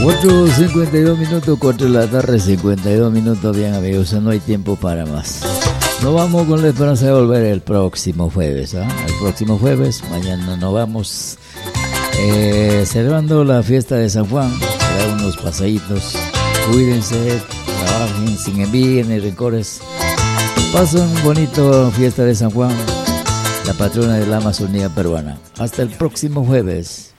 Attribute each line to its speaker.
Speaker 1: 4:52, 4 de la tarde, 52 minutos. Bien, amigos, no hay tiempo para más. Nos vamos con la esperanza de volver el próximo jueves. El próximo jueves, mañana nos vamos celebrando la fiesta de San Juan. Dar unos paseitos. Cuídense, trabajen sin envidia ni rencores. Pasen un bonito fiesta de San Juan, la patrona de la Amazonía peruana. Hasta el próximo jueves.